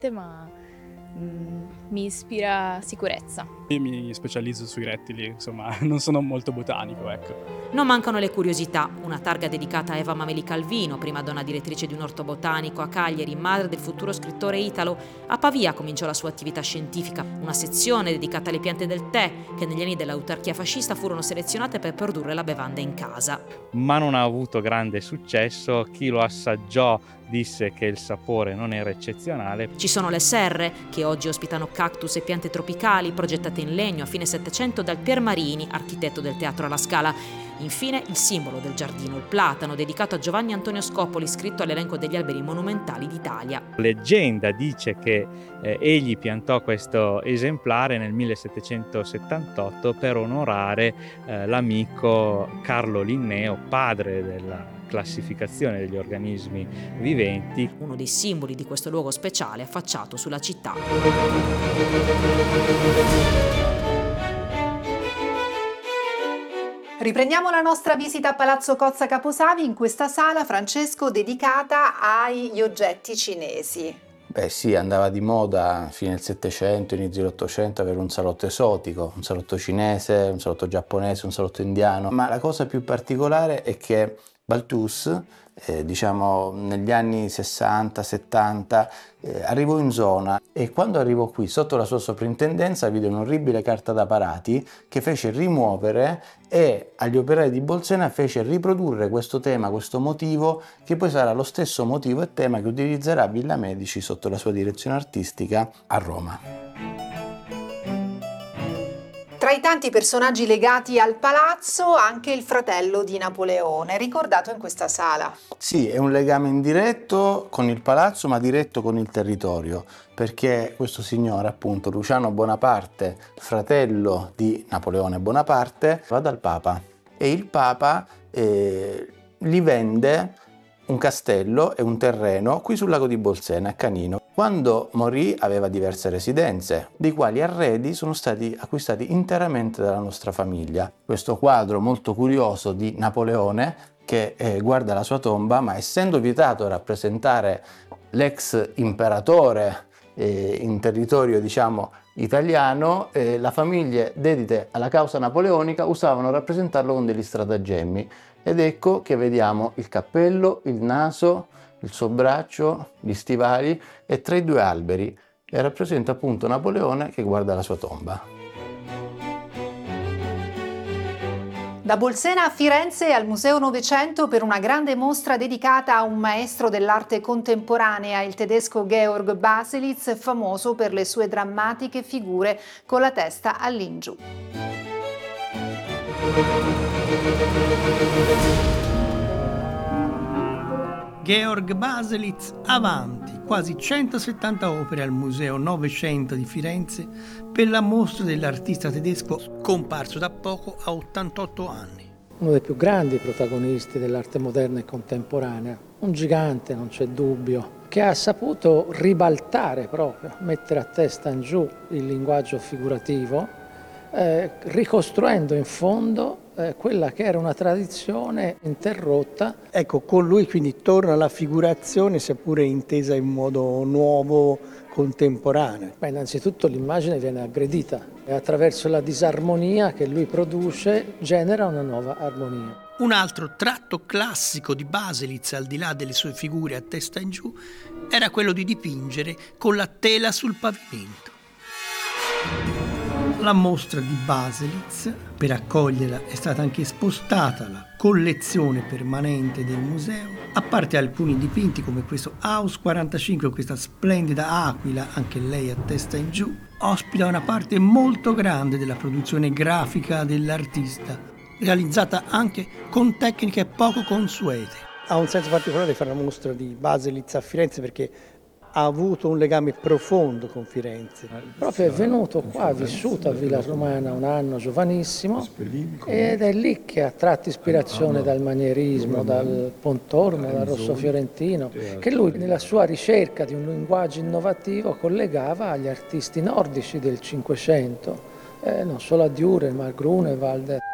ma mi ispira sicurezza. Io mi specializzo sui rettili, insomma, non sono molto botanico, ecco. Non mancano le curiosità, una targa dedicata a Eva Mameli Calvino, prima donna direttrice di un orto botanico a Cagliari, madre del futuro scrittore italo. A Pavia cominciò la sua attività scientifica, una sezione dedicata alle piante del tè, che negli anni dell'autarchia fascista furono selezionate per produrre la bevanda in casa. Ma non ha avuto grande successo, chi lo assaggiò disse che il sapore non era eccezionale. Ci sono le serre, che oggi ospitano cactus e piante tropicali progettate in legno a fine Settecento dal Pier Marini, architetto del Teatro alla Scala. Infine il simbolo del giardino, il platano, dedicato a Giovanni Antonio Scopoli, iscritto all'elenco degli alberi monumentali d'Italia. Leggenda dice che egli piantò questo esemplare nel 1778 per onorare l'amico Carlo Linneo, padre della classificazione degli organismi viventi. Uno dei simboli di questo luogo speciale affacciato sulla città. Riprendiamo la nostra visita a Palazzo Cozza Caposavi, in questa sala, Francesco, dedicata agli oggetti cinesi. Beh sì, andava di moda fine del Settecento, inizio dell'Ottocento avere un salotto esotico, un salotto cinese, un salotto giapponese, un salotto indiano. Ma la cosa più particolare è che Balthus, diciamo negli anni 60-70, arrivò in zona e quando arrivò qui sotto la sua soprintendenza vide un'orribile carta da parati che fece rimuovere e agli operai di Bolsena fece riprodurre questo tema, questo motivo, che poi sarà lo stesso motivo e tema che utilizzerà Villa Medici sotto la sua direzione artistica a Roma. Tra i tanti personaggi legati al palazzo, anche il fratello di Napoleone, ricordato in questa sala. Sì, è un legame indiretto con il palazzo, ma diretto con il territorio, perché questo signore, appunto, Luciano Bonaparte, fratello di Napoleone Bonaparte, va dal Papa e il Papa gli vende un castello e un terreno qui sul lago di Bolsena, a Canino. Quando morì aveva diverse residenze, dei quali arredi sono stati acquistati interamente dalla nostra famiglia. Questo quadro molto curioso di Napoleone che guarda la sua tomba, ma essendo vietato rappresentare l'ex imperatore in territorio, diciamo, italiano, la famiglie dedite alla causa napoleonica usavano rappresentarlo con degli stratagemmi. Ed ecco che vediamo il cappello, il naso, il suo braccio, gli stivali e tra i due alberi e rappresenta appunto Napoleone che guarda la sua tomba. Da Bolsena a Firenze al Museo Novecento per una grande mostra dedicata a un maestro dell'arte contemporanea, il tedesco Georg Baselitz, famoso per le sue drammatiche figure con la testa all'ingiù. Georg Baselitz avanti, quasi 170 opere al Museo Novecento di Firenze per la mostra dell'artista tedesco scomparso da poco a 88 anni. Uno dei più grandi protagonisti dell'arte moderna e contemporanea, un gigante, non c'è dubbio, che ha saputo ribaltare proprio, mettere a testa in giù il linguaggio figurativo, ricostruendo in fondo quella che era una tradizione interrotta. Ecco, con lui quindi torna la figurazione, seppure intesa in modo nuovo, contemporaneo. Beh, innanzitutto l'immagine viene aggredita e attraverso la disarmonia che lui produce genera una nuova armonia. Un altro tratto classico di Baselitz, al di là delle sue figure a testa in giù, era quello di dipingere con la tela sul pavimento. La mostra di Baselitz, per accoglierla, è stata anche spostata la collezione permanente del museo, a parte alcuni dipinti come questo Aus 45, questa splendida aquila, anche lei a testa in giù, ospita una parte molto grande della produzione grafica dell'artista, realizzata anche con tecniche poco consuete. Ha un senso particolare fare una mostra di Baselitz a Firenze perché ha avuto un legame profondo con Firenze. Proprio è venuto qua, ha vissuto a Villa Romana un anno, giovanissimo, ed è lì che ha tratto ispirazione dal manierismo, dal Pontormo, dal Rosso Fiorentino, che lui nella sua ricerca di un linguaggio innovativo collegava agli artisti nordici del Cinquecento, non solo a Dürer, ma a Grunewald.